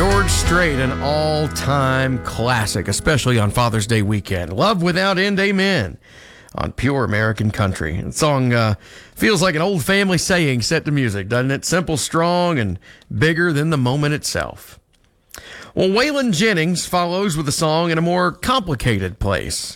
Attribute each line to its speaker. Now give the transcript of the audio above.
Speaker 1: George Strait, an all-time classic, especially on Father's Day weekend. Love Without End, Amen, on Pure American Country. The song feels like an old family saying set to music, doesn't it? Simple, strong, and bigger than the moment itself. Well, Waylon Jennings follows with a song in a more complicated place.